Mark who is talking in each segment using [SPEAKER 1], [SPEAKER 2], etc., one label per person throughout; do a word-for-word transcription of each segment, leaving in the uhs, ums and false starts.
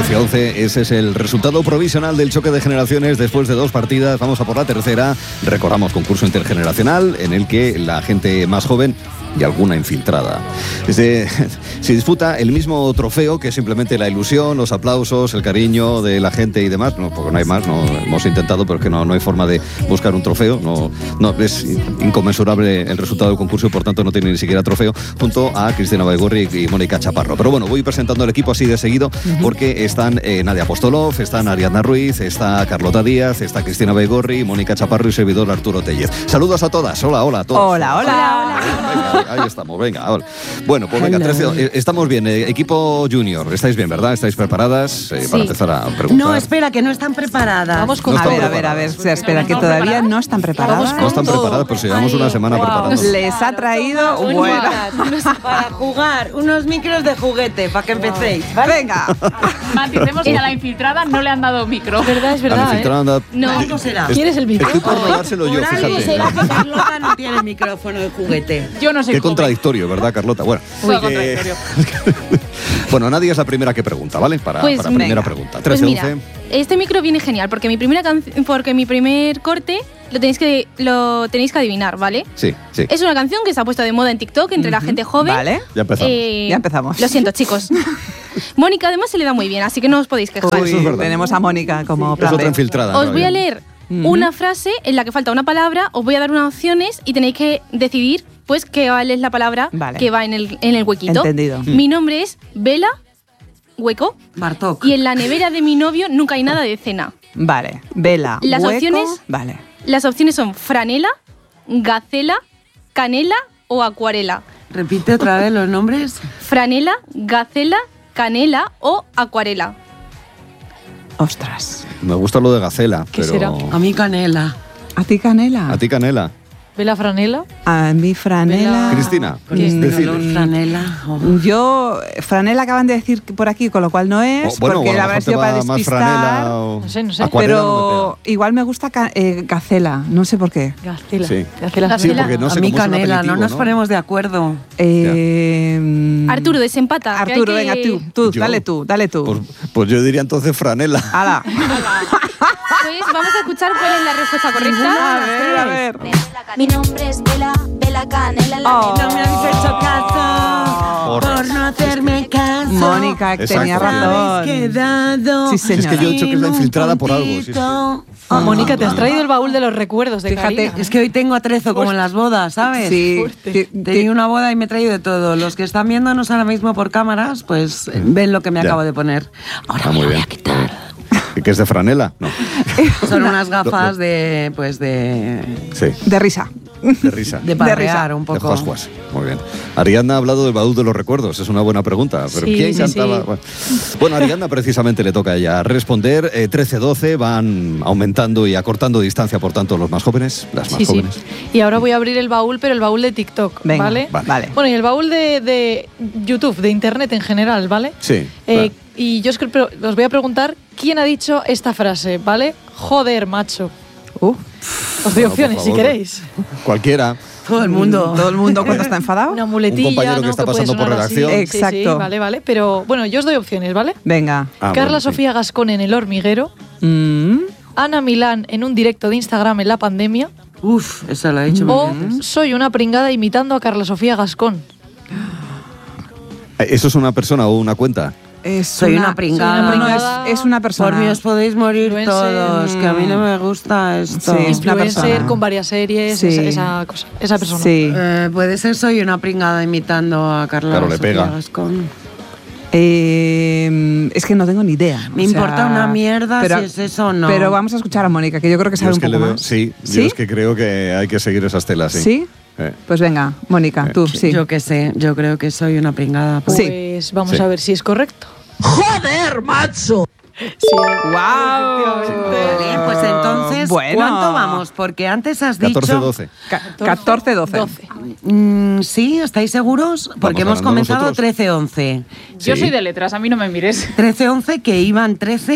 [SPEAKER 1] trece once, ese es el resultado provisional del choque de generaciones después de dos partidas. Vamos a por la tercera. Recordamos concurso intergeneracional en el que la gente más joven y alguna infiltrada Desde, se disputa el mismo trofeo, que es simplemente la ilusión, los aplausos, el cariño de la gente y demás. No, porque no hay más, no hemos intentado, pero es que no, no hay forma de buscar un trofeo. No, no es inconmensurable el resultado del concurso y por tanto no tiene ni siquiera trofeo, junto a Cristina Baigorri y Mónica Chaparro. Pero bueno, voy presentando el equipo así de seguido, uh-huh. porque están eh, Nadia Apostolov, están Ariadna Ruiz, está Carlota Díaz, está Cristina Baigorri, Mónica Chaparro y servidor Arturo Tellez. Saludos a todas. Hola, hola a todos.
[SPEAKER 2] Hola, hola. hola,
[SPEAKER 1] hola. Venga, ahí estamos, venga. Ahora. Bueno, pues venga, trece, estamos bien. Eh, equipo junior, estáis bien, ¿verdad? ¿Estáis preparadas eh, sí. para empezar a preguntar?
[SPEAKER 3] No, espera, que no están preparadas.
[SPEAKER 2] Vamos con
[SPEAKER 1] no
[SPEAKER 2] a, ver, a ver, a ver, a ver, espera, que todavía no están preparadas.
[SPEAKER 1] No están preparadas, pero si llevamos una semana wow. preparando.
[SPEAKER 2] Les ha traído buena.
[SPEAKER 3] Para jugar, unos micros de juguete, para que empecéis. ¿Vale?
[SPEAKER 2] Venga.
[SPEAKER 4] Mantenemos que a la infiltrada no le han dado micro.
[SPEAKER 3] Es verdad, es verdad.
[SPEAKER 1] ¿eh? Da...
[SPEAKER 3] No, ¿cómo será?
[SPEAKER 4] ¿Quieres el micro?
[SPEAKER 1] Estoy por no dárselo yo, fíjate.
[SPEAKER 3] Será que Carlota no tiene micrófono de juguete.
[SPEAKER 4] Yo no sé.
[SPEAKER 1] Qué joven. Contradictorio, ¿verdad, Carlota? Bueno,
[SPEAKER 4] Uy,
[SPEAKER 1] eh... bueno, Nadia es la primera que pregunta, ¿vale? Para,
[SPEAKER 5] pues,
[SPEAKER 1] para primera pregunta. trece,
[SPEAKER 5] pues mira,
[SPEAKER 1] once.
[SPEAKER 5] Este micro viene genial porque mi primera can... porque mi primer corte lo tenéis que lo tenéis que adivinar, ¿vale?
[SPEAKER 1] Sí, sí.
[SPEAKER 5] Es una canción que se ha puesto de moda en TikTok entre uh-huh. la gente joven.
[SPEAKER 2] Vale.
[SPEAKER 1] Ya empezamos.
[SPEAKER 5] Eh,
[SPEAKER 2] ya empezamos.
[SPEAKER 5] Lo siento, chicos. Mónica además se le da muy bien, así que no os podéis quejar.
[SPEAKER 2] Uy, eso es verdad. Tenemos a Mónica como
[SPEAKER 1] sí, es otra infiltrada.
[SPEAKER 5] Os voy a leer uh-huh. una frase en la que falta una palabra, os voy a dar unas opciones y tenéis que decidir pues qué es la palabra vale. que va en el, en el huequito.
[SPEAKER 2] Entendido.
[SPEAKER 5] Mi nombre es Vela, hueco.
[SPEAKER 3] Bartok.
[SPEAKER 5] Y en la nevera de mi novio nunca hay nada de cena.
[SPEAKER 2] Vale. Vela,
[SPEAKER 5] Las
[SPEAKER 2] hueco.
[SPEAKER 5] opciones,
[SPEAKER 2] vale.
[SPEAKER 5] Las opciones son franela, gacela, canela o acuarela.
[SPEAKER 3] Repite otra vez los nombres.
[SPEAKER 5] Franela, gacela, canela o acuarela.
[SPEAKER 2] Ostras.
[SPEAKER 1] Me gusta lo de gacela,
[SPEAKER 4] ¿Qué
[SPEAKER 1] pero...
[SPEAKER 4] será?
[SPEAKER 3] A mí canela.
[SPEAKER 2] ¿A ti canela?
[SPEAKER 1] ¿A ti canela?
[SPEAKER 4] ¿Vela franela?
[SPEAKER 2] A mí franela.
[SPEAKER 1] Vela... Cristina,
[SPEAKER 3] Cristina franela. Oh.
[SPEAKER 2] Yo, franela acaban de decir por aquí, con lo cual no es, oh, bueno, porque la habrá sido para despistar.
[SPEAKER 1] O...
[SPEAKER 2] No sé, no sé. Pero
[SPEAKER 1] no
[SPEAKER 2] igual me gusta ca- eh, gacela, no sé por qué.
[SPEAKER 4] Gacela.
[SPEAKER 1] Sí,
[SPEAKER 4] gacela.
[SPEAKER 1] sí porque no sé
[SPEAKER 3] a mí
[SPEAKER 1] cómo
[SPEAKER 3] canela,
[SPEAKER 1] es un
[SPEAKER 3] no nos
[SPEAKER 1] ¿no?
[SPEAKER 3] ponemos de acuerdo.
[SPEAKER 2] Eh,
[SPEAKER 5] Arturo, desempata.
[SPEAKER 2] Arturo,
[SPEAKER 5] que
[SPEAKER 2] venga,
[SPEAKER 5] que...
[SPEAKER 2] tú, tú
[SPEAKER 1] ¿Yo?
[SPEAKER 2] dale tú, dale tú.
[SPEAKER 1] Pues, pues yo diría entonces franela.
[SPEAKER 2] ¡Hala!
[SPEAKER 5] Pues vamos a escuchar cuál es la respuesta correcta.
[SPEAKER 2] A ver, a ver.
[SPEAKER 6] Mi nombre es Vela, Vela Canela. La
[SPEAKER 2] Oh.
[SPEAKER 3] No me habéis hecho caso por, por no hacerme caso.
[SPEAKER 2] Mónica, que tenía razón.
[SPEAKER 3] Quedado.
[SPEAKER 2] Sí, señora.
[SPEAKER 1] Si es que yo he dicho que es la infiltrada por algo. Sí, sí.
[SPEAKER 4] Ah, Mónica, te has traído el baúl de los recuerdos de
[SPEAKER 2] Fíjate,
[SPEAKER 4] Karina.
[SPEAKER 3] Es que hoy tengo atrezo como en las bodas, ¿sabes?
[SPEAKER 2] Sí.
[SPEAKER 3] Tenía una boda y me he traído de todo. Los que están viéndonos ahora mismo por cámaras, pues ven lo que me
[SPEAKER 1] ya.
[SPEAKER 3] acabo de poner. Ahora
[SPEAKER 1] ah,
[SPEAKER 3] me
[SPEAKER 1] muy
[SPEAKER 3] voy
[SPEAKER 1] bien.
[SPEAKER 3] a quitar.
[SPEAKER 1] ¿Y qué es de franela? No.
[SPEAKER 3] Son unas gafas de, pues de...
[SPEAKER 1] Sí.
[SPEAKER 2] De risa.
[SPEAKER 1] De risa.
[SPEAKER 3] De parrear un poco.
[SPEAKER 1] De juas, juas. Muy bien. Ariadna ha hablado del baúl de los recuerdos. Es una buena pregunta. ¿Pero
[SPEAKER 4] sí,
[SPEAKER 1] quién
[SPEAKER 4] sí,
[SPEAKER 1] cantaba?
[SPEAKER 4] Sí.
[SPEAKER 1] Bueno. bueno, Ariadna precisamente le toca a ella responder. Eh, trece doce van aumentando y acortando distancia, por tanto, los más jóvenes, las más
[SPEAKER 4] sí,
[SPEAKER 1] jóvenes.
[SPEAKER 4] Sí. Y ahora voy a abrir el baúl, pero el baúl de TikTok,
[SPEAKER 2] Venga,
[SPEAKER 4] ¿vale?
[SPEAKER 1] Vale.
[SPEAKER 2] Vale.
[SPEAKER 4] Bueno, y el baúl de, de YouTube, de Internet en general, ¿vale?
[SPEAKER 1] Sí.
[SPEAKER 4] Eh,
[SPEAKER 1] claro.
[SPEAKER 4] Y yo os, os voy a preguntar quién ha dicho esta frase, ¿vale? Joder, macho.
[SPEAKER 2] Uh.
[SPEAKER 4] Os doy
[SPEAKER 1] Bueno,
[SPEAKER 4] opciones,
[SPEAKER 1] por
[SPEAKER 4] si
[SPEAKER 1] favor.
[SPEAKER 4] queréis.
[SPEAKER 1] Cualquiera.
[SPEAKER 3] Todo el mundo.
[SPEAKER 2] Todo el mundo cuando está enfadado.
[SPEAKER 4] Una muletilla,
[SPEAKER 1] Un compañero que
[SPEAKER 4] ¿no?
[SPEAKER 1] está
[SPEAKER 4] puede
[SPEAKER 1] pasando por
[SPEAKER 4] sonar así.
[SPEAKER 1] redacción.
[SPEAKER 4] Sí,
[SPEAKER 2] Exacto.
[SPEAKER 4] sí, vale, vale. Pero bueno, yo os doy opciones, ¿vale?
[SPEAKER 2] Venga.
[SPEAKER 1] Ah,
[SPEAKER 4] Carla
[SPEAKER 1] bueno, sí.
[SPEAKER 4] Sofía Gascón en El Hormiguero.
[SPEAKER 2] Mm.
[SPEAKER 4] Ana Milán en un directo de Instagram en la pandemia.
[SPEAKER 3] Uf, eso lo he dicho.
[SPEAKER 4] O
[SPEAKER 3] mil veces.
[SPEAKER 4] soy una pringada imitando a Carla Sofía Gascón.
[SPEAKER 1] ¿Eso es una persona o una cuenta?
[SPEAKER 2] Es
[SPEAKER 3] Soy una pringada.
[SPEAKER 4] Soy una
[SPEAKER 2] No,
[SPEAKER 4] pringada.
[SPEAKER 2] es, es una persona.
[SPEAKER 3] Por mí os podéis morir
[SPEAKER 4] Influencer.
[SPEAKER 3] todos, que a mí no me gusta esto.
[SPEAKER 2] Sí, es una
[SPEAKER 4] Influencer
[SPEAKER 2] persona.
[SPEAKER 4] con varias series,
[SPEAKER 2] Sí.
[SPEAKER 4] esa, esa cosa, esa persona.
[SPEAKER 2] Sí.
[SPEAKER 3] Eh, puede ser soy una pringada imitando a Carla
[SPEAKER 1] Claro, le
[SPEAKER 3] Sofía
[SPEAKER 1] pega.
[SPEAKER 3] Gascón.
[SPEAKER 2] Eh, es que no tengo ni idea.
[SPEAKER 3] Me
[SPEAKER 2] O sea,
[SPEAKER 3] importa una mierda
[SPEAKER 2] pero,
[SPEAKER 3] si es eso o no.
[SPEAKER 2] Pero vamos a escuchar a Mónica, que yo creo que
[SPEAKER 1] Yo
[SPEAKER 2] sabe
[SPEAKER 1] es
[SPEAKER 2] un
[SPEAKER 1] que
[SPEAKER 2] poco
[SPEAKER 1] le veo,
[SPEAKER 2] más.
[SPEAKER 1] sí,
[SPEAKER 2] ¿Sí?
[SPEAKER 1] yo es que creo que hay que seguir esas telas, sí.
[SPEAKER 2] ¿Sí?
[SPEAKER 1] Eh.
[SPEAKER 2] Pues venga, Mónica, tú, sí.
[SPEAKER 3] Yo que sé, yo creo que soy una pringada.
[SPEAKER 4] Pues
[SPEAKER 2] Sí.
[SPEAKER 4] vamos
[SPEAKER 1] Sí.
[SPEAKER 4] a ver si es correcto.
[SPEAKER 3] ¡Joder, macho!
[SPEAKER 4] Sí.
[SPEAKER 2] ¡Wow!
[SPEAKER 3] Vale, pues entonces,
[SPEAKER 2] Bueno.
[SPEAKER 3] ¿cuánto vamos? Porque antes has dicho...
[SPEAKER 1] catorce doce.
[SPEAKER 2] catorce doce.
[SPEAKER 4] doce.
[SPEAKER 3] Mm, ¿Sí? ¿Estáis seguros? Porque hemos
[SPEAKER 1] ganando
[SPEAKER 3] comenzado
[SPEAKER 1] nosotros.
[SPEAKER 3] trece once.
[SPEAKER 4] Yo
[SPEAKER 1] Sí.
[SPEAKER 4] soy de letras, a mí no me mires.
[SPEAKER 3] trece once que iban trece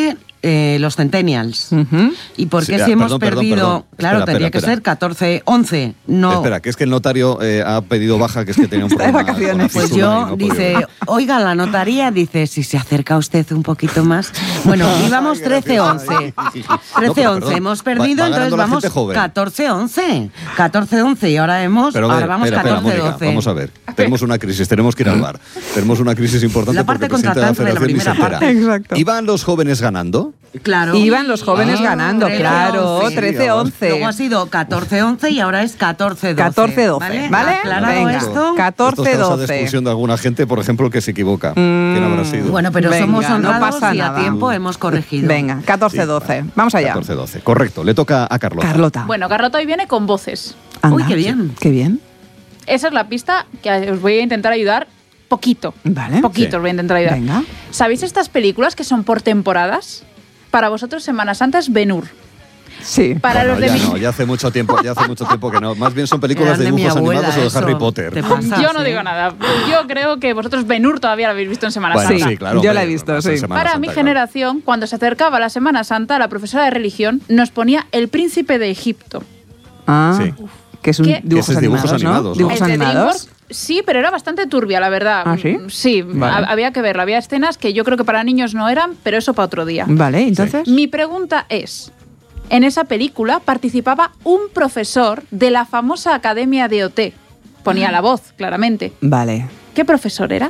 [SPEAKER 3] eh, los centennials.
[SPEAKER 2] Uh-huh.
[SPEAKER 3] ¿Y por qué
[SPEAKER 1] Sí,
[SPEAKER 3] si hemos
[SPEAKER 1] perdón, perdón,
[SPEAKER 3] perdido?
[SPEAKER 1] perdón.
[SPEAKER 3] Claro,
[SPEAKER 1] Espera,
[SPEAKER 3] tendría
[SPEAKER 1] espera,
[SPEAKER 3] que
[SPEAKER 1] espera.
[SPEAKER 3] ser catorce, once. No.
[SPEAKER 1] Espera, que es que el notario eh, ha pedido baja, que es que tenía un
[SPEAKER 2] Está de
[SPEAKER 1] problema.
[SPEAKER 2] vacaciones.
[SPEAKER 1] con la
[SPEAKER 3] Pues
[SPEAKER 1] fístula y
[SPEAKER 3] yo,
[SPEAKER 1] no podía
[SPEAKER 3] dice,
[SPEAKER 1] venir.
[SPEAKER 3] oiga, la notaría, dice, si se acerca usted un poquito más. Bueno, íbamos trece once. trece once, hemos perdido,
[SPEAKER 1] Va- va
[SPEAKER 3] entonces
[SPEAKER 1] ganando la
[SPEAKER 3] vamos
[SPEAKER 1] gente joven.
[SPEAKER 3] catorce once. catorce once y ahora hemos,
[SPEAKER 1] Pero a ver,
[SPEAKER 3] ahora vamos
[SPEAKER 1] espera, espera,
[SPEAKER 3] catorce
[SPEAKER 1] Mónica,
[SPEAKER 3] doce.
[SPEAKER 1] vamos a ver. Tenemos una crisis, tenemos que ir al bar. Tenemos una crisis importante
[SPEAKER 3] La parte
[SPEAKER 1] porque el presidente de la
[SPEAKER 3] contratante de la
[SPEAKER 1] federación ni se
[SPEAKER 3] primera
[SPEAKER 1] entera.
[SPEAKER 2] parte. Exacto.
[SPEAKER 1] ¿Iban los jóvenes ganando?
[SPEAKER 3] Claro.
[SPEAKER 2] Iban los jóvenes
[SPEAKER 1] Ah,
[SPEAKER 2] ganando,
[SPEAKER 3] trece,
[SPEAKER 2] claro,
[SPEAKER 3] once.
[SPEAKER 2] trece once.
[SPEAKER 3] Luego ha sido catorce once y ahora es catorce doce.
[SPEAKER 2] catorce doce, ¿vale?
[SPEAKER 3] Aclarado
[SPEAKER 2] Venga.
[SPEAKER 3] esto.
[SPEAKER 2] catorce
[SPEAKER 1] Esto es causa de
[SPEAKER 2] doce.
[SPEAKER 1] expulsión de alguna gente, por ejemplo, que se equivoca. ¿Quién habrá sido?
[SPEAKER 3] Bueno, pero
[SPEAKER 2] Venga,
[SPEAKER 3] somos
[SPEAKER 2] no
[SPEAKER 3] honrados
[SPEAKER 2] pasa
[SPEAKER 3] y a
[SPEAKER 2] nada.
[SPEAKER 3] tiempo hemos corregido.
[SPEAKER 2] Venga, catorce doce. Vamos allá.
[SPEAKER 1] catorce doce. Correcto, le toca a Carlota.
[SPEAKER 2] Carlota.
[SPEAKER 4] Bueno, Carlota hoy viene con voces.
[SPEAKER 2] Anda.
[SPEAKER 3] Uy, qué bien.
[SPEAKER 2] Qué bien.
[SPEAKER 4] Esa es la pista que os voy a intentar ayudar poquito.
[SPEAKER 2] Vale.
[SPEAKER 4] Poquito
[SPEAKER 1] Sí.
[SPEAKER 4] os voy a intentar ayudar.
[SPEAKER 2] Venga.
[SPEAKER 4] ¿Sabéis estas películas que son por temporadas? Para vosotros Semana Santa es Ben-Hur.
[SPEAKER 2] Sí.
[SPEAKER 4] Para
[SPEAKER 1] Bueno,
[SPEAKER 4] los de
[SPEAKER 1] ya
[SPEAKER 4] mi...
[SPEAKER 1] no, ya hace mucho tiempo, ya hace mucho tiempo que no. Más bien son películas
[SPEAKER 3] Eran
[SPEAKER 1] de
[SPEAKER 3] de mi
[SPEAKER 1] dibujos
[SPEAKER 3] abuela,
[SPEAKER 1] animados o de
[SPEAKER 3] eso.
[SPEAKER 1] Harry Potter.
[SPEAKER 3] Te pasas,
[SPEAKER 4] Yo no
[SPEAKER 3] ¿eh?
[SPEAKER 4] digo nada. Yo creo que vosotros Ben-Hur todavía lo habéis visto en Semana
[SPEAKER 1] Bueno,
[SPEAKER 4] Santa.
[SPEAKER 1] sí, claro.
[SPEAKER 2] Yo
[SPEAKER 1] hombre,
[SPEAKER 2] la he visto,
[SPEAKER 1] va a ser
[SPEAKER 2] sí.
[SPEAKER 1] Semana
[SPEAKER 4] Para
[SPEAKER 1] Santa,
[SPEAKER 4] mi
[SPEAKER 1] claro.
[SPEAKER 4] generación, cuando se acercaba la Semana Santa, la profesora de religión nos ponía El Príncipe de Egipto.
[SPEAKER 2] Ah,
[SPEAKER 1] Sí.
[SPEAKER 2] que es un
[SPEAKER 4] ¿Qué?
[SPEAKER 2] dibujos,
[SPEAKER 1] Ese es dibujos
[SPEAKER 2] animados,
[SPEAKER 1] animados,
[SPEAKER 2] ¿no?
[SPEAKER 1] ¿no?
[SPEAKER 2] Dibujos
[SPEAKER 4] El de
[SPEAKER 2] animados.
[SPEAKER 4] DreamWorks, sí, pero era bastante turbia, la verdad.
[SPEAKER 2] ¿Ah, sí?
[SPEAKER 4] Mm, Sí,
[SPEAKER 2] Vale.
[SPEAKER 4] ha- había que verla. Había escenas que yo creo que para niños no eran, pero eso para otro día.
[SPEAKER 2] Vale, entonces.
[SPEAKER 4] Mi pregunta es, en esa película participaba un profesor de la famosa Academia de O T. Ponía la voz, claramente.
[SPEAKER 2] Vale.
[SPEAKER 4] ¿Qué profesor era?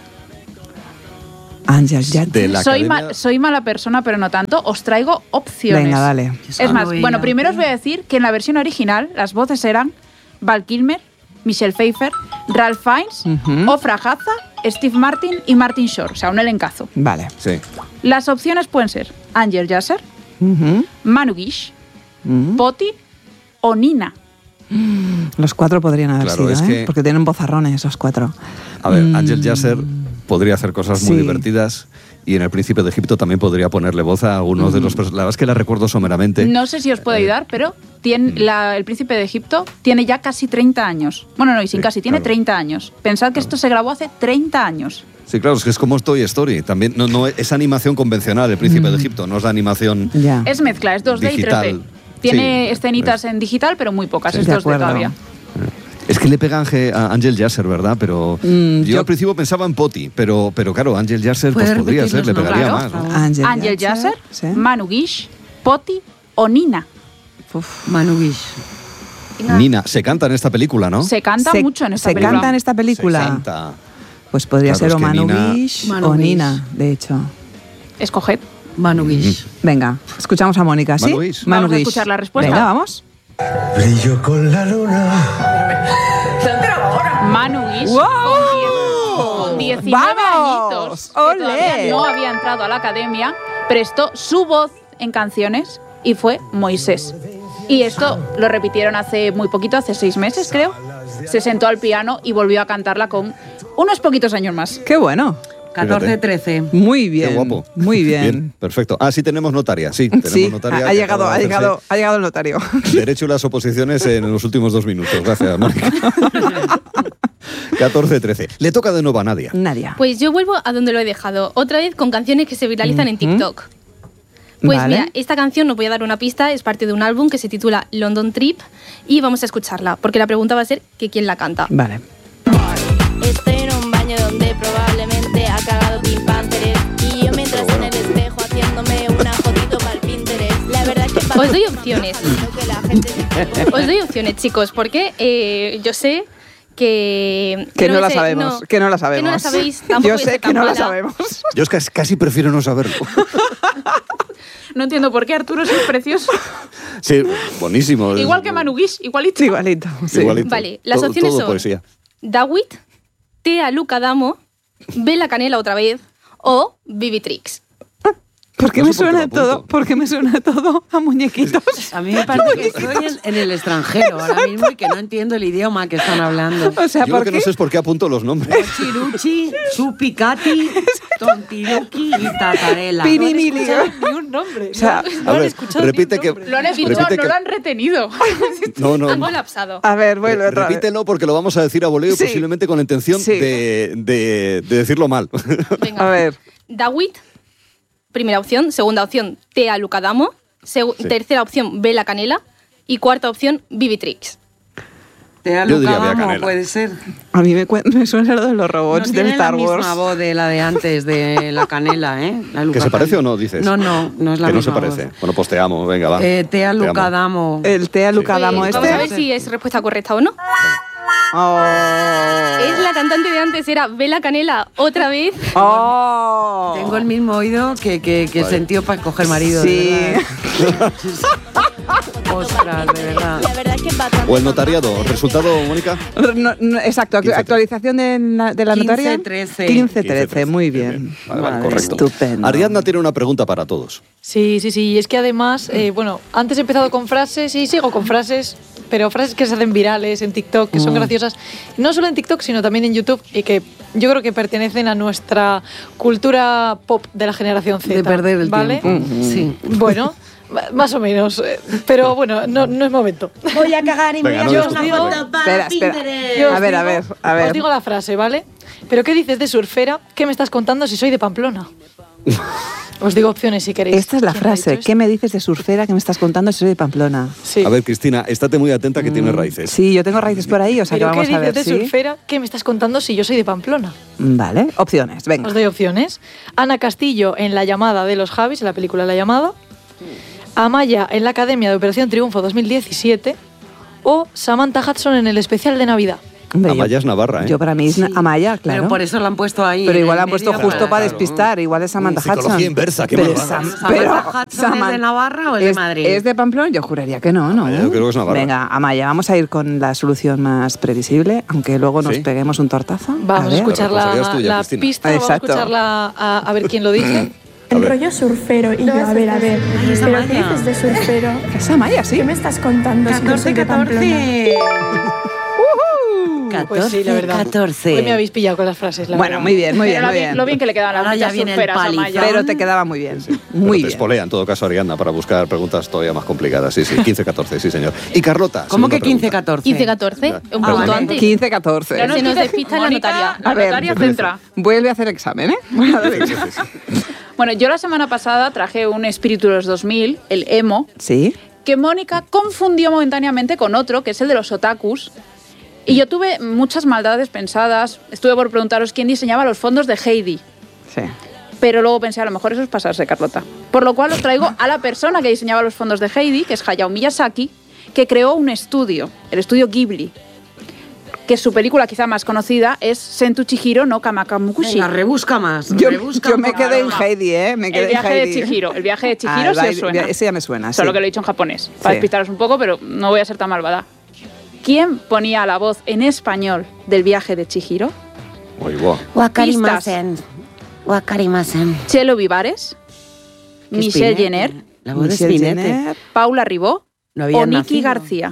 [SPEAKER 2] Ángel Jan.
[SPEAKER 1] De la
[SPEAKER 4] Soy,
[SPEAKER 1] academia-
[SPEAKER 4] ma- soy mala persona, pero no tanto. Os traigo opciones.
[SPEAKER 2] Venga, dale.
[SPEAKER 4] Es más,
[SPEAKER 3] Uy,
[SPEAKER 4] bueno,
[SPEAKER 3] ya.
[SPEAKER 4] primero os voy a decir que en la versión original las voces eran Val Kilmer, Michelle Pfeiffer, Ralph Fiennes,
[SPEAKER 2] Ujú.
[SPEAKER 4] Ofra Haza, Steve Martin y Martin Short. O sea, un elencazo.
[SPEAKER 2] Vale.
[SPEAKER 1] Sí.
[SPEAKER 4] Las opciones pueden ser Angel Yasser,
[SPEAKER 2] Ujú.
[SPEAKER 4] Manu Guish,
[SPEAKER 2] Mm.
[SPEAKER 4] Poti o Nina.
[SPEAKER 2] Los cuatro podrían haber
[SPEAKER 1] Claro,
[SPEAKER 2] sido,
[SPEAKER 1] es
[SPEAKER 2] ¿eh?
[SPEAKER 1] que-
[SPEAKER 2] Porque tienen vozarrones esos cuatro.
[SPEAKER 1] A ver,
[SPEAKER 2] Mm.
[SPEAKER 1] Ángel Yasser podría hacer cosas muy
[SPEAKER 2] Sí.
[SPEAKER 1] divertidas y en El Príncipe de Egipto también podría ponerle voz a algunos de los
[SPEAKER 2] Mm.
[SPEAKER 1] personajes. La verdad es que la recuerdo someramente.
[SPEAKER 4] No sé si os puedo ayudar, pero tiene,
[SPEAKER 1] Mm.
[SPEAKER 4] la- el príncipe de Egipto tiene ya casi treinta años. Bueno, no, y sin
[SPEAKER 1] Sí,
[SPEAKER 4] casi, tiene
[SPEAKER 1] claro.
[SPEAKER 4] treinta años. Pensad que esto se grabó hace treinta años.
[SPEAKER 1] Sí, claro, es que es como Toy Story. También no, no es animación convencional, El Príncipe de Egipto, no es la animación
[SPEAKER 2] Ya.
[SPEAKER 4] Es mezcla, es dos D
[SPEAKER 1] digital.
[SPEAKER 4] y tres D. Tiene
[SPEAKER 1] Sí,
[SPEAKER 4] escenitas
[SPEAKER 1] es-
[SPEAKER 4] en digital, pero muy pocas,
[SPEAKER 1] Sí.
[SPEAKER 4] es
[SPEAKER 2] De
[SPEAKER 4] dos D
[SPEAKER 2] acuerdo.
[SPEAKER 4] todavía.
[SPEAKER 1] Es que le pega Ángel- a Ángel Yasser, ¿verdad? Pero
[SPEAKER 2] Mm,
[SPEAKER 1] yo,
[SPEAKER 2] yo-
[SPEAKER 1] al principio pensaba en Poti, pero, pero claro, Ángel Yasser pues
[SPEAKER 3] ¿Puedes
[SPEAKER 1] podría
[SPEAKER 3] repetir
[SPEAKER 1] ser, le
[SPEAKER 3] los
[SPEAKER 1] pegaría
[SPEAKER 4] nombres,
[SPEAKER 1] más.
[SPEAKER 3] por
[SPEAKER 1] ¿no?
[SPEAKER 3] favor?
[SPEAKER 2] Ángel,
[SPEAKER 4] Angel Yasser,
[SPEAKER 2] Sí.
[SPEAKER 4] Manu Guish, Poti o Nina.
[SPEAKER 2] Uf.
[SPEAKER 3] Manu Guish.
[SPEAKER 1] Nina, se canta en esta película, ¿no?
[SPEAKER 4] Se canta
[SPEAKER 2] Se-
[SPEAKER 4] mucho en esta
[SPEAKER 2] se
[SPEAKER 4] película.
[SPEAKER 2] canta en esta
[SPEAKER 1] Se
[SPEAKER 2] película.
[SPEAKER 1] canta.
[SPEAKER 2] Pues podría
[SPEAKER 1] Claro,
[SPEAKER 2] ser
[SPEAKER 1] es
[SPEAKER 2] o
[SPEAKER 1] que
[SPEAKER 2] Manu
[SPEAKER 1] Nina-
[SPEAKER 2] Guish
[SPEAKER 3] Manu
[SPEAKER 2] o
[SPEAKER 3] Guish.
[SPEAKER 2] Nina, de hecho.
[SPEAKER 4] Escoged.
[SPEAKER 3] Manu Guish.
[SPEAKER 2] Venga, escuchamos a Mónica, ¿sí?
[SPEAKER 1] Manu Guish.
[SPEAKER 4] Vamos a
[SPEAKER 2] Guish.
[SPEAKER 4] escuchar la respuesta.
[SPEAKER 2] Venga, vamos.
[SPEAKER 7] Brillo con la luna.
[SPEAKER 4] Manu Guish
[SPEAKER 2] ¡Wow!
[SPEAKER 4] con, diez- con diecinueve
[SPEAKER 2] ¡Vamos!
[SPEAKER 4] añitos, que
[SPEAKER 2] ¡Olé!
[SPEAKER 4] todavía no había entrado a la academia, prestó su voz en canciones y fue Moisés. Y esto lo repitieron hace muy poquito, hace seis meses creo. Se sentó al piano y volvió a cantarla con unos poquitos años más.
[SPEAKER 2] Qué bueno.
[SPEAKER 3] catorce trece.
[SPEAKER 2] Muy bien.
[SPEAKER 1] Qué guapo.
[SPEAKER 2] Muy bien.
[SPEAKER 1] Perfecto. Ah, sí tenemos notaria. Sí, tenemos
[SPEAKER 2] Sí,
[SPEAKER 1] notaria.
[SPEAKER 2] ha
[SPEAKER 1] que
[SPEAKER 2] llegado,
[SPEAKER 1] acaba
[SPEAKER 2] ha
[SPEAKER 1] de
[SPEAKER 2] llegado,
[SPEAKER 1] hacerse
[SPEAKER 2] ha llegado el notario.
[SPEAKER 1] Derecho y las oposiciones en los últimos dos minutos. Gracias, Mónica. catorce trece. Le toca de nuevo a Nadia.
[SPEAKER 2] Nadia.
[SPEAKER 5] Pues yo vuelvo a donde lo he dejado, otra vez con canciones que se viralizan en TikTok. Pues
[SPEAKER 2] Vale.
[SPEAKER 5] mira, esta canción, os voy a dar una pista, es parte de un álbum que se titula London Trip y vamos a escucharla, porque la pregunta va a ser que quién la canta.
[SPEAKER 2] Vale.
[SPEAKER 6] Estoy en un baño donde probablemente ha cagado Pink Pantheress. Y yo mientras en el espejo haciéndome una fotito para el Pinterest. La verdad es que
[SPEAKER 5] Os doy opciones.
[SPEAKER 6] lo que la gente dice.
[SPEAKER 5] Os doy opciones, chicos, porque eh, yo sé que...
[SPEAKER 2] Que no,
[SPEAKER 5] me
[SPEAKER 2] la
[SPEAKER 5] sé-
[SPEAKER 2] sabemos, que no la sabemos.
[SPEAKER 5] Que no la sabéis, tampoco
[SPEAKER 2] Yo
[SPEAKER 5] voy a
[SPEAKER 2] sé
[SPEAKER 5] ser
[SPEAKER 2] que
[SPEAKER 5] tan
[SPEAKER 2] no la
[SPEAKER 5] mala.
[SPEAKER 2] sabemos.
[SPEAKER 1] Yo es que casi prefiero no saberlo.
[SPEAKER 4] No entiendo por qué Arturo es precioso.
[SPEAKER 1] Sí, buenísimo.
[SPEAKER 4] Igual que Manu Guish, igualito.
[SPEAKER 2] Igualito. Sí.
[SPEAKER 1] Igualito.
[SPEAKER 5] Vale, las
[SPEAKER 1] Todo-
[SPEAKER 5] opciones
[SPEAKER 1] todo
[SPEAKER 5] son
[SPEAKER 1] poesía.
[SPEAKER 5] Dawit, Tea Luca Damo, Bella Canela otra vez o Vivitrix.
[SPEAKER 2] ¿Por qué
[SPEAKER 1] No
[SPEAKER 2] me
[SPEAKER 1] sé por qué
[SPEAKER 2] suena
[SPEAKER 1] lo apunto.
[SPEAKER 2] todo? ¿Por qué me suena todo a muñequitos?
[SPEAKER 3] A mí me parece que estoy en, en el extranjero ahora mismo y que no entiendo el idioma que están hablando.
[SPEAKER 2] O sea,
[SPEAKER 1] Yo lo
[SPEAKER 2] ¿por
[SPEAKER 1] que
[SPEAKER 2] qué?
[SPEAKER 1] no sé es por qué apunto los nombres.
[SPEAKER 3] Chiruchi, Chupicati, Tontiruki y Tatarela.
[SPEAKER 2] Pirimili.
[SPEAKER 4] Ni un nombre.
[SPEAKER 2] O sea,
[SPEAKER 1] A ver, repite que...
[SPEAKER 4] Lo han escuchado,
[SPEAKER 1] repite
[SPEAKER 4] no
[SPEAKER 1] que-
[SPEAKER 4] lo han retenido.
[SPEAKER 1] No, no,
[SPEAKER 5] Han
[SPEAKER 1] no.
[SPEAKER 5] colapsado.
[SPEAKER 2] a ver, vuelve
[SPEAKER 1] Re-
[SPEAKER 2] otra vez.
[SPEAKER 1] Repítelo porque lo vamos a decir a voleo,
[SPEAKER 2] Sí.
[SPEAKER 1] posiblemente con la intención
[SPEAKER 2] Sí.
[SPEAKER 1] de, de- de decirlo mal.
[SPEAKER 5] Venga.
[SPEAKER 2] A ver.
[SPEAKER 5] Dawit, primera opción. Segunda opción, Tea Lucadamo. Segu- sí. Tercera opción, Bella Canela. Y cuarta opción, Vivitrix.
[SPEAKER 3] Tea Lucadamo, puede ser.
[SPEAKER 2] A mí me, me suena lo de los robots
[SPEAKER 3] no
[SPEAKER 2] de Star
[SPEAKER 3] Wars. No
[SPEAKER 2] tiene
[SPEAKER 3] la misma voz de la de antes, de la Canela, ¿eh? La
[SPEAKER 1] ¿Que se parece o no, dices?
[SPEAKER 3] No, no, no es la
[SPEAKER 1] que
[SPEAKER 3] misma
[SPEAKER 1] no se parece.
[SPEAKER 3] Voz.
[SPEAKER 1] Bueno, pues te amo, venga, va.
[SPEAKER 3] Eh, Tea Lucadamo.
[SPEAKER 2] El Tea Lucadamo
[SPEAKER 5] sí.
[SPEAKER 2] este.
[SPEAKER 5] Vamos a ver si es respuesta correcta o no.
[SPEAKER 2] Oh.
[SPEAKER 5] Es la cantante de antes, era Bella Canela, otra vez.
[SPEAKER 2] Oh.
[SPEAKER 3] Tengo el mismo oído que, que, que vale. sentió para escoger marido.
[SPEAKER 2] Sí.
[SPEAKER 3] Ostras, de verdad.
[SPEAKER 6] La verdad es que es bastante.
[SPEAKER 1] O el notariado. ¿Resultado, Mónica?
[SPEAKER 2] No, no, exacto, quince, actualización de la, de la
[SPEAKER 3] quince,
[SPEAKER 2] notaria.
[SPEAKER 3] trece.
[SPEAKER 2] quince trece, muy bien.
[SPEAKER 1] bien. Vale, vale, correcto.
[SPEAKER 2] Estupendo.
[SPEAKER 1] Ariadna tiene una pregunta para todos.
[SPEAKER 8] Sí, sí, sí. Y es que además, eh, bueno, antes he empezado con frases y sigo con frases, pero frases que se hacen virales en TikTok, que son mm. graciosas. No solo en TikTok, sino también en YouTube y que yo creo que pertenecen a nuestra cultura pop de la generación Z.
[SPEAKER 3] De perder el
[SPEAKER 8] ¿vale?
[SPEAKER 3] tiempo. Mm-hmm. Sí.
[SPEAKER 8] Bueno, más o menos. Pero bueno, no, no es momento.
[SPEAKER 3] Voy a cagar y
[SPEAKER 1] Venga,
[SPEAKER 3] me voy a
[SPEAKER 1] no
[SPEAKER 3] una
[SPEAKER 1] digo,
[SPEAKER 3] foto para
[SPEAKER 2] espera, espera.
[SPEAKER 3] Pinterest.
[SPEAKER 2] A ver, a ver, a ver.
[SPEAKER 8] Os digo la frase, ¿vale? ¿Pero qué dices de surfera? ¿Qué me estás contando si soy de Pamplona? Os digo opciones si queréis.
[SPEAKER 2] Esta es la frase. ¿Qué me dices de surfera que me estás contando si soy de Pamplona?
[SPEAKER 8] Sí.
[SPEAKER 1] A ver, Cristina, estate muy atenta que mm. tienes raíces.
[SPEAKER 2] Sí, yo tengo raíces por ahí, o sea que vamos a ver.
[SPEAKER 8] ¿Qué dices de ¿sí? surfera? ¿Qué me estás contando si yo soy de Pamplona?
[SPEAKER 2] Vale, opciones, venga.
[SPEAKER 8] Os doy opciones. Ana Castillo en La llamada de los Javis, en la película La llamada. Amaya en la Academia de Operación Triunfo dos mil diecisiete. O Samantha Hudson en el especial de Navidad.
[SPEAKER 2] Hombre,
[SPEAKER 1] Amaya
[SPEAKER 2] yo,
[SPEAKER 1] es Navarra, ¿eh?
[SPEAKER 2] Yo para mí es sí. Amaya, claro.
[SPEAKER 3] Pero por eso la han puesto ahí.
[SPEAKER 2] Pero igual la han puesto
[SPEAKER 3] medio,
[SPEAKER 2] justo
[SPEAKER 3] claro.
[SPEAKER 2] para despistar. Igual es Samantha Hudson.
[SPEAKER 1] Psicología inversa, qué
[SPEAKER 2] pero
[SPEAKER 1] malvada.
[SPEAKER 2] Sam,
[SPEAKER 3] ¿Samantha
[SPEAKER 2] pero,
[SPEAKER 3] Hudson
[SPEAKER 2] Saman
[SPEAKER 3] es de Navarra o es,
[SPEAKER 2] es
[SPEAKER 3] de Madrid?
[SPEAKER 2] ¿Es de Pamplona? Yo juraría que no, ¿no?
[SPEAKER 1] Amaya, yo creo que es Navarra.
[SPEAKER 2] Venga, Amaya, vamos a ir con la solución más previsible, aunque luego nos
[SPEAKER 1] ¿Sí?
[SPEAKER 2] peguemos un tortazo.
[SPEAKER 8] Vamos a, a escuchar la, la, tuya, la pista,
[SPEAKER 2] Exacto.
[SPEAKER 8] vamos a escucharla a, a ver quién lo dice.
[SPEAKER 9] El rollo surfero y yo, a ver, a ver, ¿pero qué dices de surfero?
[SPEAKER 2] Es Amaya, sí.
[SPEAKER 9] ¿Qué me estás contando?
[SPEAKER 3] catorce, catorce.
[SPEAKER 8] catorce, pues sí, la verdad.
[SPEAKER 3] catorce.
[SPEAKER 8] Hoy me habéis pillado con las frases, la
[SPEAKER 2] Bueno,
[SPEAKER 8] verdad.
[SPEAKER 2] muy bien, muy bien,
[SPEAKER 4] Pero
[SPEAKER 2] muy
[SPEAKER 4] lo,
[SPEAKER 2] bien.
[SPEAKER 4] lo bien que le quedaban las
[SPEAKER 3] Ahora ya
[SPEAKER 4] muchas
[SPEAKER 3] viene el
[SPEAKER 4] surferas a
[SPEAKER 3] palizón.
[SPEAKER 4] Amaya.
[SPEAKER 2] Pero te quedaba muy bien.
[SPEAKER 1] Sí.
[SPEAKER 2] Muy
[SPEAKER 1] Pero
[SPEAKER 2] bien.
[SPEAKER 1] te espolea en todo caso, Ariadna, para buscar preguntas todavía más complicadas. Sí, sí, quince catorce, sí, señor. Y Carlota.
[SPEAKER 3] ¿Cómo que quince
[SPEAKER 1] pregunta.
[SPEAKER 3] catorce?
[SPEAKER 5] quince catorce, un
[SPEAKER 1] Ah,
[SPEAKER 5] punto
[SPEAKER 1] vale.
[SPEAKER 5] antes.
[SPEAKER 2] quince catorce.
[SPEAKER 4] Ya no
[SPEAKER 5] Se nos
[SPEAKER 4] dice
[SPEAKER 5] despista en la
[SPEAKER 4] Mónica,
[SPEAKER 5] notaria.
[SPEAKER 4] La
[SPEAKER 2] A ver,
[SPEAKER 4] notaria
[SPEAKER 1] me
[SPEAKER 4] centra.
[SPEAKER 2] Vuelve a hacer examen, ¿eh? Bueno,
[SPEAKER 1] Sí, sí, sí, sí.
[SPEAKER 4] Bueno, yo la semana pasada traje un espíritu de los dos mil, el emo,
[SPEAKER 2] Sí.
[SPEAKER 4] que Mónica confundió momentáneamente con otro, que es el de los otakus. Y yo tuve muchas maldades pensadas. Estuve por preguntaros quién diseñaba los fondos de Heidi.
[SPEAKER 2] Sí.
[SPEAKER 4] Pero luego pensé, a lo mejor eso es pasarse, Carlota. Por lo cual os traigo a la persona que diseñaba los fondos de Heidi, que es Hayao Miyazaki, que creó un estudio, el estudio Ghibli, que su película quizá más conocida es Sentu Chihiro no Kamakamukushi.
[SPEAKER 3] Venga, rebusca más.
[SPEAKER 2] Yo,
[SPEAKER 3] rebusca
[SPEAKER 2] yo me
[SPEAKER 3] más.
[SPEAKER 2] quedé en Heidi, ¿eh? Me quedé
[SPEAKER 4] El viaje
[SPEAKER 2] en
[SPEAKER 4] de
[SPEAKER 2] Heidi.
[SPEAKER 4] Chihiro. El viaje de Chihiro
[SPEAKER 2] Ah,
[SPEAKER 4] sí
[SPEAKER 2] el
[SPEAKER 4] os
[SPEAKER 2] vi-
[SPEAKER 4] suena.
[SPEAKER 2] Ese ya me suena,
[SPEAKER 4] Solo
[SPEAKER 2] sí.
[SPEAKER 4] que lo he dicho en japonés, para
[SPEAKER 2] Sí.
[SPEAKER 4] despistaros un poco, pero no voy a ser tan malvada. ¿Quién ponía la voz en español del viaje de Chihiro?
[SPEAKER 1] Uy, guau.
[SPEAKER 3] Wakarimasen. Wakarimasen.
[SPEAKER 4] Chelo Vivares,
[SPEAKER 3] ¿Qué
[SPEAKER 4] Michelle
[SPEAKER 3] Spinetta?
[SPEAKER 4] Jenner,
[SPEAKER 3] La voz de
[SPEAKER 2] Michelle
[SPEAKER 3] Spinetta.
[SPEAKER 2] Jenner.
[SPEAKER 4] Paula Ribó
[SPEAKER 3] No había
[SPEAKER 4] o Nicky
[SPEAKER 3] nacido.
[SPEAKER 4] García.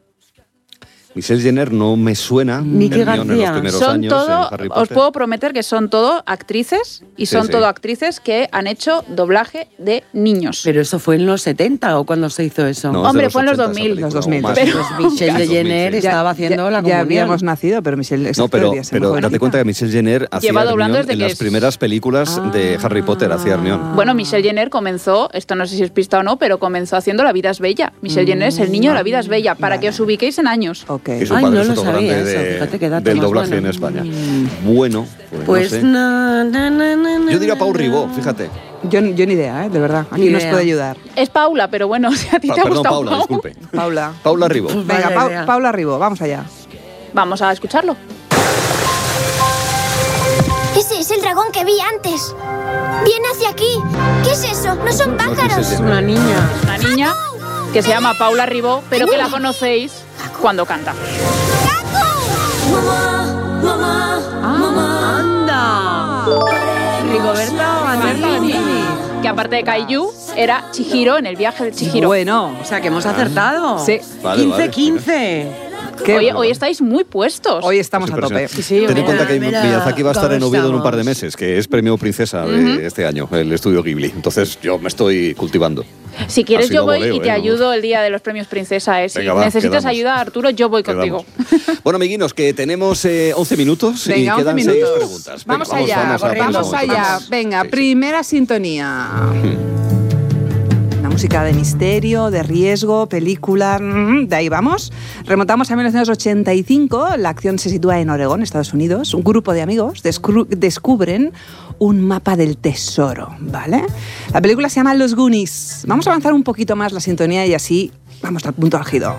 [SPEAKER 1] Michelle Jenner no me suena.
[SPEAKER 3] Nicky
[SPEAKER 1] Hermione en los
[SPEAKER 3] García.
[SPEAKER 1] primeros
[SPEAKER 4] Son
[SPEAKER 1] años
[SPEAKER 4] todo,
[SPEAKER 1] en Harry
[SPEAKER 4] os
[SPEAKER 1] Potter.
[SPEAKER 4] puedo prometer que son todo actrices y
[SPEAKER 1] Sí,
[SPEAKER 4] son
[SPEAKER 1] sí.
[SPEAKER 4] todo actrices que han hecho doblaje de niños.
[SPEAKER 3] Pero eso fue en los setenta o cuando se hizo eso.
[SPEAKER 1] No, es de
[SPEAKER 4] Hombre,
[SPEAKER 1] los
[SPEAKER 4] fue en los
[SPEAKER 1] ochenta
[SPEAKER 4] dos mil.
[SPEAKER 1] esa película,
[SPEAKER 2] Los dos mil.
[SPEAKER 1] o más.
[SPEAKER 4] Pero-
[SPEAKER 3] Pues Michelle
[SPEAKER 1] Casi
[SPEAKER 3] Jenner
[SPEAKER 1] dos mil, sí.
[SPEAKER 3] estaba haciendo
[SPEAKER 2] ya,
[SPEAKER 3] la
[SPEAKER 2] ya
[SPEAKER 3] comunión.
[SPEAKER 2] habíamos nacido, pero Michelle
[SPEAKER 1] No, pero,
[SPEAKER 2] todavía se me
[SPEAKER 1] pero
[SPEAKER 2] jovencita.
[SPEAKER 1] date cuenta que Michelle Jenner hacía
[SPEAKER 4] Lleva doblando
[SPEAKER 1] Hermione
[SPEAKER 4] desde
[SPEAKER 1] en
[SPEAKER 4] que
[SPEAKER 1] las
[SPEAKER 4] es-
[SPEAKER 1] primeras películas de Harry Potter, hacía Hermione.
[SPEAKER 4] Bueno, Michelle Jenner comenzó, esto no sé si es pista o no, pero comenzó haciendo La vida es bella. Michelle Jenner es el niño de La vida es bella, para
[SPEAKER 2] Vale.
[SPEAKER 4] que os ubiquéis en años.
[SPEAKER 2] Ok.
[SPEAKER 1] Y su
[SPEAKER 3] Ay,
[SPEAKER 1] padre
[SPEAKER 3] no
[SPEAKER 1] es
[SPEAKER 3] lo
[SPEAKER 1] otro
[SPEAKER 3] sabía
[SPEAKER 1] grande
[SPEAKER 3] eso,
[SPEAKER 1] de-
[SPEAKER 3] fíjate qué dato
[SPEAKER 1] del
[SPEAKER 3] más
[SPEAKER 1] doblaje
[SPEAKER 3] bueno.
[SPEAKER 1] en España. Bueno, pues,
[SPEAKER 3] Pues
[SPEAKER 1] no sé.
[SPEAKER 3] na, na, na, na, na,
[SPEAKER 1] Yo diría Pau
[SPEAKER 3] na.
[SPEAKER 1] Ribó, fíjate.
[SPEAKER 2] Yo, yo ni idea, ¿eh? De verdad. Aquí
[SPEAKER 3] Ni
[SPEAKER 2] nos
[SPEAKER 3] idea.
[SPEAKER 2] puede ayudar.
[SPEAKER 4] Es Paula, pero bueno, si a ti
[SPEAKER 1] Pa-
[SPEAKER 4] te ha
[SPEAKER 1] perdón,
[SPEAKER 4] gustado
[SPEAKER 1] Paula,
[SPEAKER 4] Pau,
[SPEAKER 1] disculpe.
[SPEAKER 2] Paula.
[SPEAKER 1] Paula Ribó.
[SPEAKER 3] Pues
[SPEAKER 2] Venga,
[SPEAKER 3] vaya
[SPEAKER 2] Pau-
[SPEAKER 3] idea.
[SPEAKER 2] Paula Ribó, vamos allá.
[SPEAKER 4] vamos a escucharlo.
[SPEAKER 10] Ese es el dragón que vi antes. Viene hacia aquí. ¿Qué es eso? No son pájaros.
[SPEAKER 3] Es una niña.
[SPEAKER 4] Una niña que se llama Paula Ribó, pero que la conocéis cuando canta.
[SPEAKER 3] ¡Anda! Rigoberta Bandini.
[SPEAKER 4] Que aparte de Kaiju, era Chihiro en el viaje de Chihiro.
[SPEAKER 2] Bueno.
[SPEAKER 3] O sea, que hemos acertado.
[SPEAKER 2] Sí.
[SPEAKER 1] Vale,
[SPEAKER 3] quince
[SPEAKER 1] vale,
[SPEAKER 3] quince.
[SPEAKER 2] ¿Qué?
[SPEAKER 4] Hoy, hoy estáis muy puestos.
[SPEAKER 2] Hoy estamos
[SPEAKER 1] Es
[SPEAKER 2] a tope.
[SPEAKER 1] impresionante.
[SPEAKER 8] Sí,
[SPEAKER 1] Ten en
[SPEAKER 8] mira,
[SPEAKER 1] cuenta que
[SPEAKER 3] mira,
[SPEAKER 1] Miyazaki va a estar en
[SPEAKER 3] ¿cómo
[SPEAKER 1] Oviedo en un par de
[SPEAKER 3] estamos?
[SPEAKER 1] meses, que es premio princesa de este año, el estudio Ghibli. Entonces yo me estoy cultivando.
[SPEAKER 4] Si quieres yo voy voleo, y te eh, ayudo el día de los premios Princesa. Eh. Si Venga, va, necesitas quedamos. ayuda, Arturo, yo voy quedamos. contigo.
[SPEAKER 1] Bueno, amiguinos, que tenemos eh, once minutos Venga, y quedan seis preguntas.
[SPEAKER 2] Venga, vamos, vamos allá, vamos, vamos, vamos, vamos allá. Vamos. Venga, sí, primera sí. sintonía. Una música de misterio, de riesgo, película, de ahí vamos. Remontamos a mil novecientos ochenta y cinco, la acción se sitúa en Oregón, Estados Unidos. Un grupo de amigos descru- descubren un mapa del tesoro, ¿vale? La película se llama Los Goonies. Vamos a avanzar un poquito más la sintonía y así vamos al punto álgido.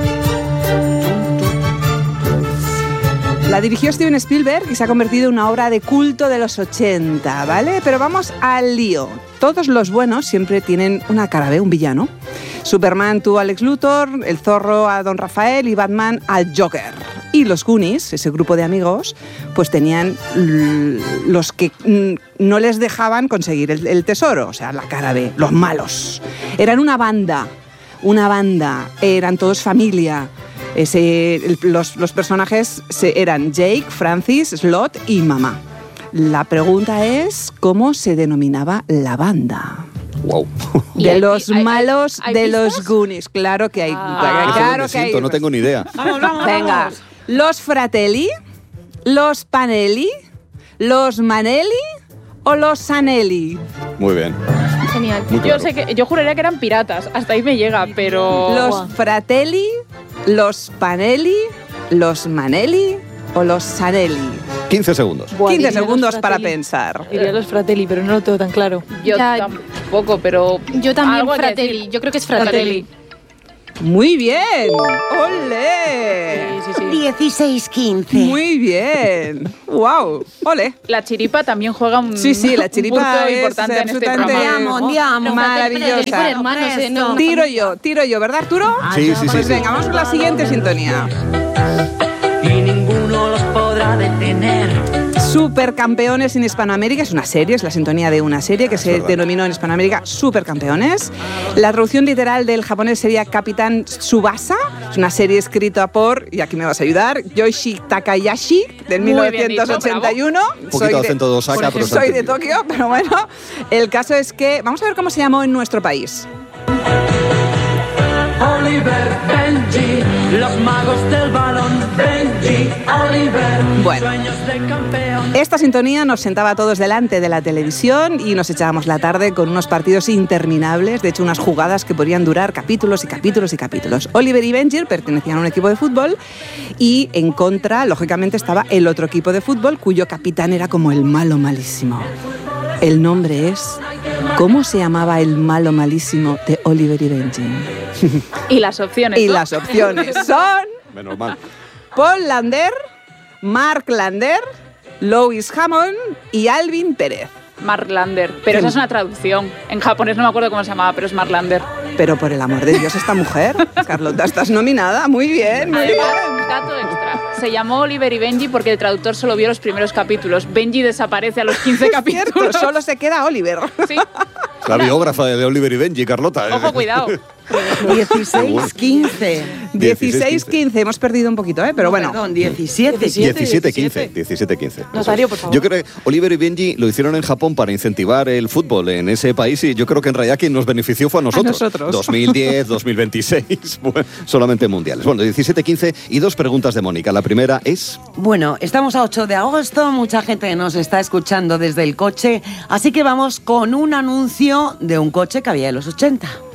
[SPEAKER 2] La dirigió Steven Spielberg y se ha convertido en una obra de culto de los ochenta, ¿vale? Pero vamos al lío. Todos los buenos siempre tienen una cara B, un villano. Superman tuvo a Lex Luthor, el Zorro a Don Rafael y Batman al Joker. Y los Goonies, ese grupo de amigos, pues tenían l- los que mm, no les dejaban conseguir el, el tesoro, o sea, la cara B, los malos. Eran una banda, una banda, eran todos familia. Ese, el, los, los personajes se, eran Jake, Francis, Slot y Mamá. La pregunta es, ¿cómo se denominaba la banda?
[SPEAKER 1] Wow.
[SPEAKER 2] De hay, los hay, malos hay, hay de pistas? Los Goonies. Claro que hay.
[SPEAKER 1] Ah. Claro que siento, hay. No tengo ni idea.
[SPEAKER 2] Vamos, vamos, Venga. Vamos. ¿Los Fratelli? ¿Los Panelli? ¿Los Manelli? ¿O los Sanelli?
[SPEAKER 1] Muy bien.
[SPEAKER 4] Genial. Muy claro. Yo sé que yo juraría que eran piratas. Hasta ahí me llega, pero.
[SPEAKER 2] ¿Los Fratelli? ¿Los Panelli? ¿Los Manelli? ¿O los Sanelli?
[SPEAKER 1] quince segundos.
[SPEAKER 2] Buah, quince segundos para pensar.
[SPEAKER 8] Diría los Fratelli, pero no lo tengo tan claro.
[SPEAKER 4] Yo ya, tampoco, pero...
[SPEAKER 5] Yo también Fratelli. Yo creo que es Fratelli.
[SPEAKER 2] Muy bien. ¡Ole!
[SPEAKER 3] Sí, sí, sí. dieciséis quince.
[SPEAKER 2] Muy bien. ¡Wow! ¡Ole!
[SPEAKER 4] La chiripa también juega un,
[SPEAKER 2] sí, sí, la chiripa
[SPEAKER 4] un punto importante en este programa.
[SPEAKER 3] Andiamo,
[SPEAKER 2] maravillosa.
[SPEAKER 5] Hermanos,
[SPEAKER 2] tiro yo, tiro yo, ¿verdad, Arturo?
[SPEAKER 1] Sí, sí, sí.
[SPEAKER 2] Pues
[SPEAKER 1] sí.
[SPEAKER 2] venga, vamos con la siguiente sintonía.
[SPEAKER 11] Y ninguno los podrá detener.
[SPEAKER 2] Supercampeones en Hispanoamérica, es una serie, es la sintonía de una serie que se denominó en Hispanoamérica Supercampeones. La traducción literal del japonés sería Capitán Tsubasa, es una serie escrita por, y aquí me vas a ayudar, Yoichi Takayashi, del mil novecientos ochenta y uno.
[SPEAKER 1] Un poquito de acento de Osaka, pero
[SPEAKER 2] soy de Tokio, pero bueno, el caso es que, vamos a ver cómo se llamó en nuestro país.
[SPEAKER 11] Oliver, Benji, los magos del balón, Benji, Oliver,
[SPEAKER 2] bueno,
[SPEAKER 11] sueños de campeón.
[SPEAKER 2] Esta sintonía nos sentaba a todos delante de la televisión y nos echábamos la tarde con unos partidos interminables, de hecho unas jugadas que podrían durar capítulos y capítulos y capítulos. Oliver y Benji pertenecían a un equipo de fútbol y en contra, lógicamente, estaba el otro equipo de fútbol cuyo capitán era como el malo malísimo. El nombre es... ¿Cómo se llamaba el malo malísimo de Oliver y Benji?
[SPEAKER 4] Y las opciones.
[SPEAKER 2] Y
[SPEAKER 4] ¿no?
[SPEAKER 2] las opciones son...
[SPEAKER 1] Menos mal.
[SPEAKER 2] Paul Lander, Mark Lander, Lois Hammond y Alvin Pérez.
[SPEAKER 4] Mark Lander, pero esa es una traducción. En japonés no me acuerdo cómo se llamaba, pero es Mark Lander.
[SPEAKER 2] Pero por el amor de Dios, esta mujer, Carlota, estás nominada. Muy bien, muy
[SPEAKER 4] Además,
[SPEAKER 2] bien.
[SPEAKER 4] dato extra. Se llamó Oliver y Benji porque el traductor solo vio los primeros capítulos. Benji desaparece a los quince capítulos.
[SPEAKER 2] Cierto, solo se queda Oliver.
[SPEAKER 4] Sí.
[SPEAKER 1] La biógrafa de Oliver y Benji, Carlota.
[SPEAKER 4] Ojo, cuidado.
[SPEAKER 3] dieciséis quince.
[SPEAKER 2] dieciséis quince. Hemos perdido un poquito, ¿eh? Pero bueno.
[SPEAKER 3] Perdón, diecisiete.
[SPEAKER 1] diecisiete quince. diecisiete quince.
[SPEAKER 8] Notario, por favor.
[SPEAKER 1] Yo creo que Oliver y Benji lo hicieron en Japón para incentivar el fútbol en ese país y yo creo que en realidad quien nos benefició fue a nosotros.
[SPEAKER 2] A nosotros.
[SPEAKER 1] dos mil diez, dos mil veintiséis, bueno, solamente mundiales. Bueno, diecisiete quince y dos preguntas de Mónica. La primera es...
[SPEAKER 3] Bueno, estamos a ocho de agosto, mucha gente nos está escuchando desde el coche, así que vamos con un anuncio de un coche que había en los ochenta.